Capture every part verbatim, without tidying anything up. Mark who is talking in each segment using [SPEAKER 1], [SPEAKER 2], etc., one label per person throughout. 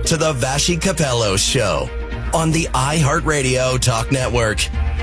[SPEAKER 1] to the Vashi Capello Show on the iHeartRadio Talk Network.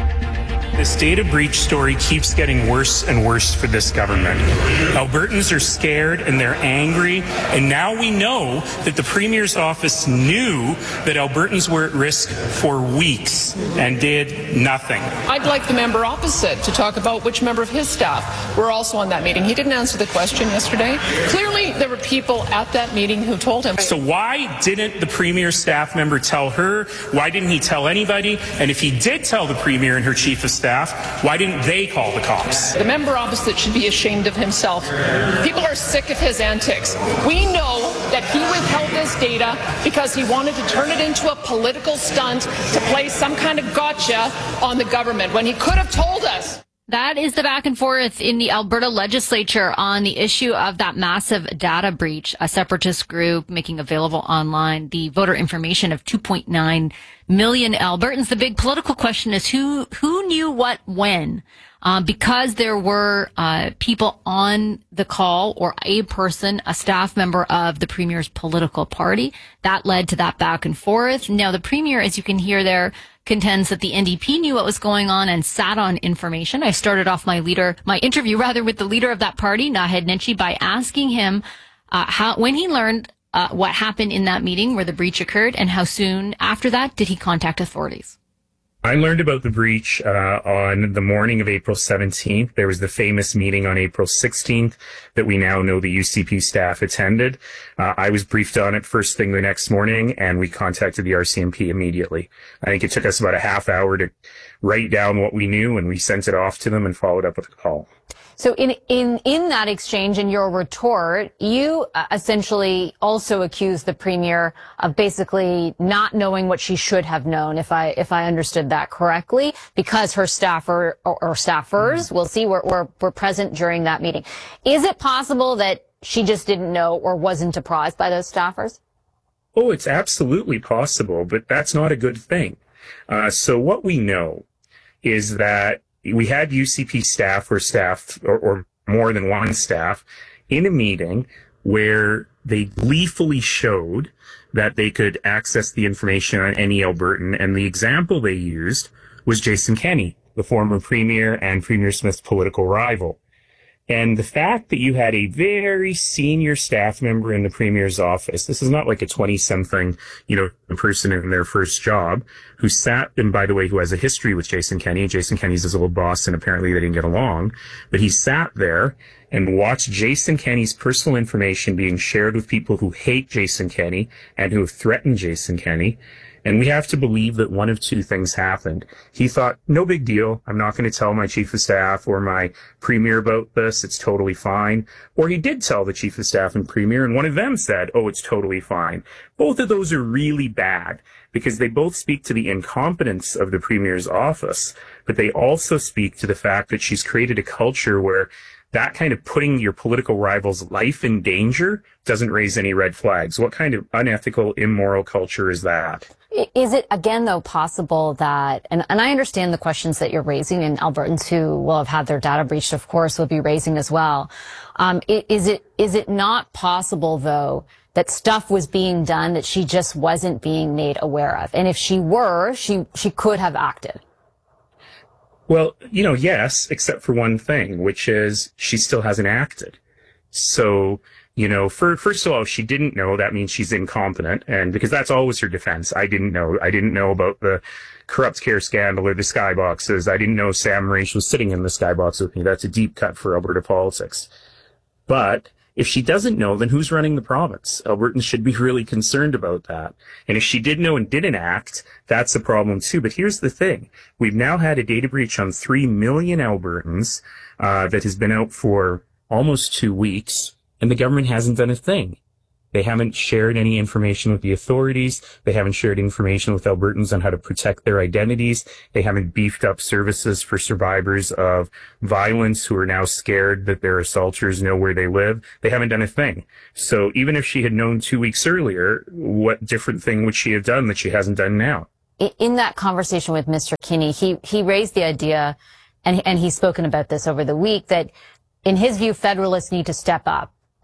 [SPEAKER 2] This data breach story keeps getting worse and worse for this government. Albertans are scared and they're angry, and now we know that the Premier's office knew that Albertans were at risk for weeks and did nothing.
[SPEAKER 3] I'd like the member opposite to talk about which member of his staff were also on that meeting. He didn't answer the question yesterday. Clearly, there were people at that meeting who told him.
[SPEAKER 2] So why didn't the Premier's staff member tell her? Why didn't he tell anybody? And if he did tell the Premier and her chief of staff, why didn't they call the cops?
[SPEAKER 3] The member opposite should be ashamed of himself. People are sick of his antics. We know that he withheld this data because he wanted to turn it into a political stunt to play some kind of gotcha on the government when he could have told us.
[SPEAKER 4] That is the back and forth in the Alberta legislature on the issue of that massive data breach. A separatist group making available online the voter information of two point nine million Albertans. The big political question is who who knew what when? Um, because there were uh, people on the call or a person, a staff member of the Premier's political party, that led to that back and forth. Now, the Premier, as you can hear there, contends that the N D P knew what was going on and sat on information. I started off my leader, my interview rather, with the leader of that party, Naheed Nenshi, by asking him uh, how when he learned uh, what happened in that meeting where the breach occurred, and how soon after that did he contact authorities.
[SPEAKER 2] I learned about the breach uh, on the morning of April seventeenth. There was the famous meeting on April sixteenth that we now know the U C P staff attended. Uh, I was briefed on it first thing the next morning, and we contacted the R C M P immediately. I think it took us about a half hour to write down what we knew, and we sent it off to them and followed up with a call.
[SPEAKER 4] So in, in, in that exchange, in your retort, you uh, essentially also accused the Premier of basically not knowing what she should have known, if I, if I understood that correctly, because her staffer or, or staffers, mm-hmm. we'll see, were, were, were present during that meeting. Is it possible that she just didn't know or wasn't apprised by those staffers?
[SPEAKER 2] Oh, it's absolutely possible, but that's not a good thing. Uh, so what we know is that we had U C P staff or staff or, or more than one staff in a meeting where they gleefully showed that they could access the information on any Albertan. And the example they used was Jason Kenney, the former Premier and Premier Smith's political rival. And the fact that you had a very senior staff member in the Premier's office, this is not like a twenty-something, you know, person in their first job, who sat, and by the way, who has a history with Jason Kenney. Jason Kenney's his old boss, and apparently they didn't get along. But he sat there and watched Jason Kenney's personal information being shared with people who hate Jason Kenney and who have threatened Jason Kenney. And we have to believe that one of two things happened. He thought, no big deal. I'm not going to tell my chief of staff or my premier about this. It's totally fine. Or he did tell the chief of staff and premier, and one of them said, oh, it's totally fine. Both of those are really bad because they both speak to the incompetence of the premier's office, but they also speak to the fact that she's created a culture where that kind of putting your political rival's life in danger doesn't raise any red flags. What kind of unethical, immoral culture is that?
[SPEAKER 4] Is it, again, though, possible that, and, and I understand the questions that you're raising, and Albertans who will have had their data breached, of course, will be raising as well. Um, is it, is it not possible, though, that stuff was being done that she just wasn't being made aware of? And if she were, she, she could have acted.
[SPEAKER 2] Well, you know, yes, except for one thing, which is she still hasn't acted. So, you know, for, first of all, if she didn't know, that means she's incompetent. And because that's always her defense. I didn't know. I didn't know about the corrupt care scandal or the skyboxes. I didn't know Sam Raish was sitting in the skybox with me. That's a deep cut for Alberta politics. But if she doesn't know, then who's running the province? Albertans should be really concerned about that. And if she did know and didn't act, that's a problem too. But here's the thing. We've now had a data breach on three million Albertans uh, that has been out for almost two weeks, and the government hasn't done a thing. They haven't shared any information with the authorities. They haven't shared information with Albertans on how to protect their identities. They haven't beefed up services for survivors of violence who are now scared that their assaulters know where they live. They haven't done a thing. So even if she had known two weeks earlier, what different thing would she have done that she hasn't done now?
[SPEAKER 4] In that conversation with Mister Kenney, he, he raised the idea, and, and he's spoken about this over the week, that in his view, federalists need to step up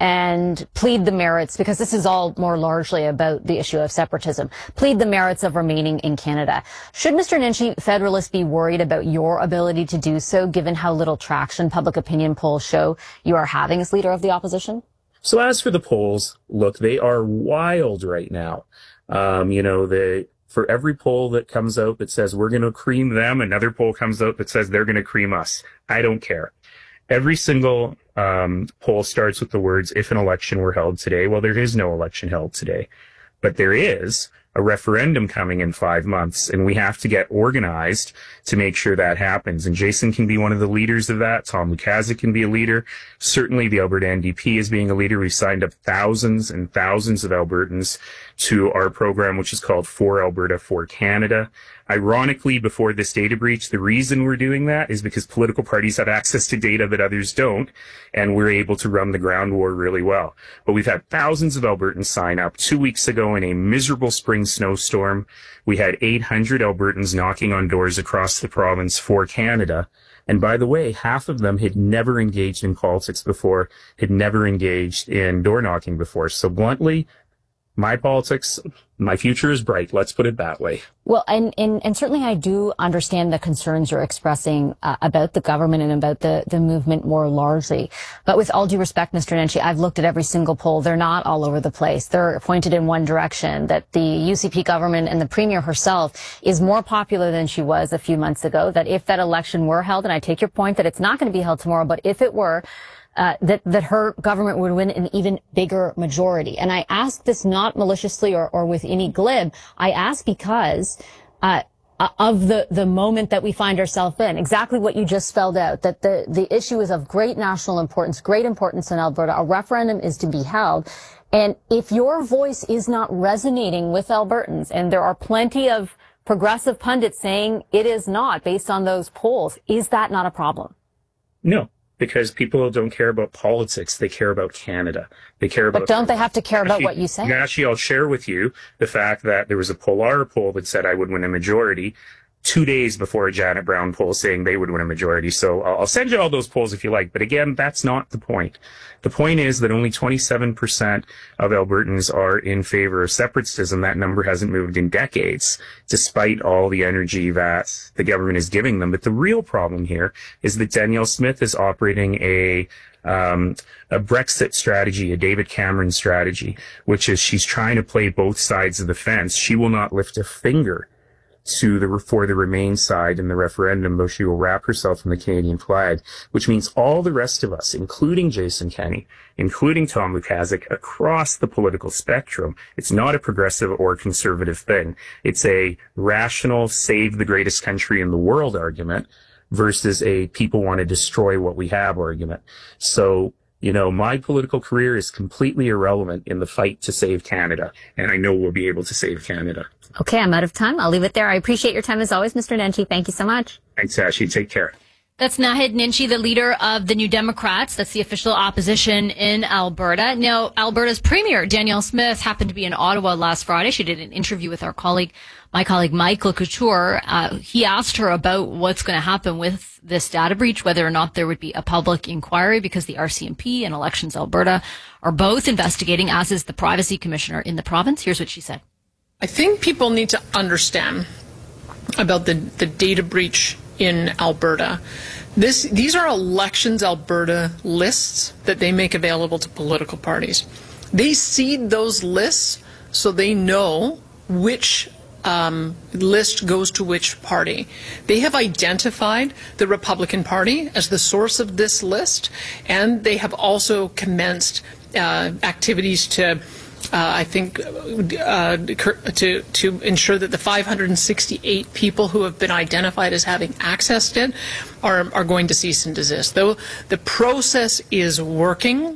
[SPEAKER 5] and plead the merits, because this is all more largely about the issue of separatism, plead the merits of remaining in Canada. Should Mister Nenshi, Federalists, be worried about your ability to do so, given how little traction public opinion polls show you are having as leader of the opposition?
[SPEAKER 2] So as for the polls, look, they are wild right now. Um, you know, the, for every poll that comes out that says we're going to cream them, another poll comes out that says they're going to cream us. I don't care. Every single um, poll starts with the words, if an election were held today. Well, there is no election held today, but there is a referendum coming in five months, and we have to get organized to make sure that happens. And Jason can be one of the leaders of that. Tom Lukaszuk can be a leader. Certainly the Alberta N D P is being a leader. We've signed up thousands and thousands of Albertans to our program, which is called For Alberta, For Canada. Ironically, before this data breach, the reason we're doing that is because political parties have access to data that others don't, and we're able to run the ground war really well. But we've had thousands of Albertans sign up. Two weeks ago, in a miserable spring snowstorm, we had eight hundred Albertans knocking on doors across the province for Canada. And by the way, half of them had never engaged in politics before, had never engaged in door knocking before. So bluntly, my politics, my future is bright. Let's put it that way.
[SPEAKER 5] Well, and, and, and certainly I do understand the concerns you're expressing uh, about the government and about the, the movement more largely. But with all due respect, Mister Nenshi, I've looked at every single poll. They're not all over the place. They're pointed in one direction, that the U C P government and the Premier herself is more popular than she was a few months ago, that if that election were held, and I take your point that it's not going to be held tomorrow, but if it were, Uh, that, that her government would win an even bigger majority. And I ask this not maliciously or, or with any glib. I ask because, uh, of the, the moment that we find ourselves in, exactly what you just spelled out, that the, the issue is of great national importance, great importance in Alberta. A referendum is to be held. And if your voice is not resonating with Albertans, and there are plenty of progressive pundits saying it is not based on those polls, is that not a problem?
[SPEAKER 2] No. Because people don't care about politics. They care about Canada. They care about...
[SPEAKER 5] But don't they have to care about
[SPEAKER 2] actually,
[SPEAKER 5] what you say?
[SPEAKER 2] Actually, I'll share with you the fact that there was a Polar poll that said I would win a majority two days before a Janet Brown poll saying they would win a majority. So I'll send you all those polls if you like. But again, that's not the point. The point is that only twenty-seven percent of Albertans are in favor of separatism. That number hasn't moved in decades, despite all the energy that the government is giving them. But the real problem here is that Danielle Smith is operating a Um, a Brexit strategy, a David Cameron strategy, which is she's trying to play both sides of the fence. She will not lift a finger to the for the Remain side in the referendum, though she will wrap herself in the Canadian flag, which means all the rest of us, including Jason Kenney, including Tom Lukaszuk, across the political spectrum, it's not a progressive or conservative thing. It's a rational, save the greatest country in the world argument versus a people want to destroy what we have argument. So, you know, my political career is completely irrelevant in the fight to save Canada, and I know we'll be able to save Canada.
[SPEAKER 5] Okay, I'm out of time. I'll leave it there. I appreciate your time as always, Mister Nenshi. Thank you so much.
[SPEAKER 2] Thanks, Ashley. Take care.
[SPEAKER 4] That's Naheed Nenshi, the leader of the New Democrats. That's the official opposition in Alberta. Now, Alberta's Premier, Danielle Smith, happened to be in Ottawa last Friday. She did an interview with our colleague, my colleague Michael Couture. Uh, he asked her about what's going to happen with this data breach, whether or not there would be a public inquiry, because the R C M P and Elections Alberta are both investigating, as is the Privacy Commissioner in the province. Here's what she said.
[SPEAKER 3] I think people need to understand about the, the data breach in Alberta. This, these are Elections Alberta lists that they make available to political parties. They seed those lists so they know which um, list goes to which party. They have identified the Republican Party as the source of this list, and they have also commenced uh, activities to Uh, I think uh, to to ensure that the five hundred sixty-eight people who have been identified as having accessed it are are going to cease and desist. Though the process is working.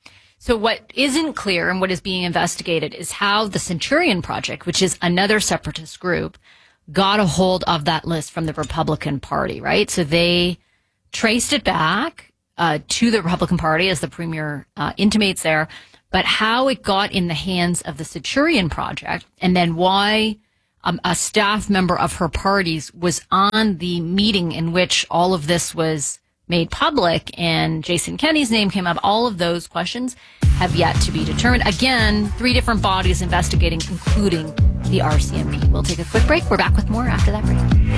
[SPEAKER 4] So what isn't clear and what is being investigated is how the Centurion Project, which is another separatist group, got a hold of that list from the Republican Party, right? So they traced it back uh, to the Republican Party, as the Premier uh, intimates there. But how it got in the hands of the Centurion Project, and then why um, a staff member of her party's was on the meeting in which all of this was made public and Jason Kenney's name came up. All of those questions have yet to be determined. Again, three different bodies investigating, including the R C M P. We'll take a quick break. We're back with more after that break.